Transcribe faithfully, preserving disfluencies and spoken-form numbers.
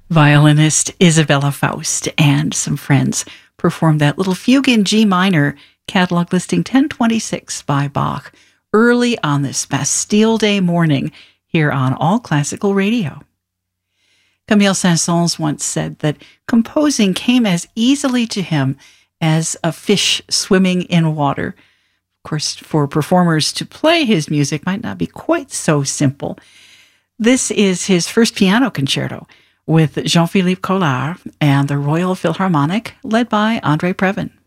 Violinist Isabella Faust and some friends performed that little fugue in G minor, catalog listing ten twenty-six by Bach, early on this Bastille Day morning here on All Classical Radio. Camille Saint-Saëns once said that composing came as easily to him as a fish swimming in water. Of course, for performers to play his music might not be quite so simple. This is his first piano concerto with Jean-Philippe Collard and the Royal Philharmonic, led by André Previn.